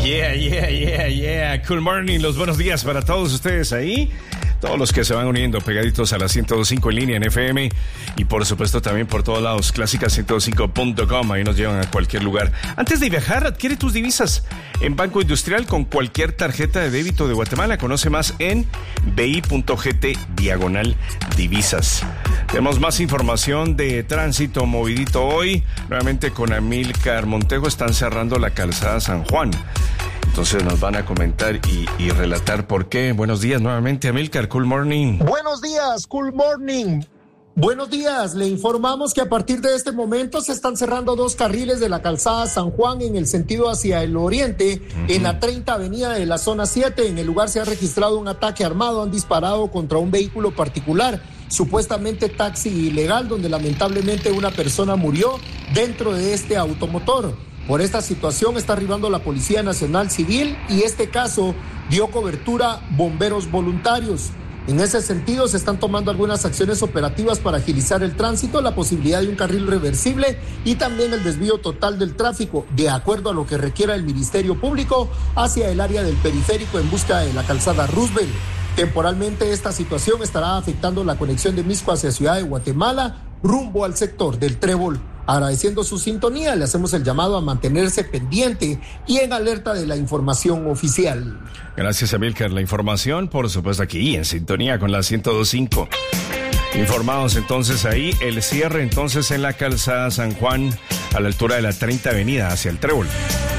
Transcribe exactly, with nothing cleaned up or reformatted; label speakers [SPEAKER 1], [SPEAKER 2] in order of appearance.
[SPEAKER 1] Yeah, yeah, yeah, yeah. Cool morning, los buenos días para todos ustedes ahí. Todos los que se van uniendo pegaditos a la ciento dos punto cinco en línea en F M y por supuesto también por todos lados, clásica ciento dos punto cinco punto com, ahí nos llevan a cualquier lugar. Antes de viajar, adquiere tus divisas en Banco Industrial con cualquier tarjeta de débito de Guatemala. Conoce más en bi.gt diagonal divisas. Tenemos más información de tránsito movidito hoy, nuevamente con Amílcar Montejo. Están cerrando la calzada San Juan. Entonces nos van a comentar y, y relatar por qué. Buenos días nuevamente, Amílcar. Cool morning.
[SPEAKER 2] Buenos días, cool morning. Buenos días, le informamos que a partir de este momento se están cerrando dos carriles de la calzada San Juan en el sentido hacia el oriente, uh-huh. En la treinta avenida de la zona siete. En el lugar se ha registrado un ataque armado, han disparado contra un vehículo particular, supuestamente taxi ilegal, donde lamentablemente una persona murió dentro de este automotor. Por esta situación está arribando la Policía Nacional Civil y este caso dio cobertura bomberos voluntarios. En ese sentido se están tomando algunas acciones operativas para agilizar el tránsito, la posibilidad de un carril reversible y también el desvío total del tráfico, de acuerdo a lo que requiera el Ministerio Público, hacia el área del periférico en busca de la calzada Roosevelt. Temporalmente esta situación estará afectando la conexión de Misco hacia Ciudad de Guatemala rumbo al sector del Trébol. Agradeciendo su sintonía, le hacemos el llamado a mantenerse pendiente y en alerta de la información oficial.
[SPEAKER 1] Gracias, Amílcar. La información, por supuesto, aquí en sintonía con la ciento dos punto cinco. Informados entonces ahí, el cierre entonces en la calzada San Juan a la altura de la treinta avenida hacia el Trébol.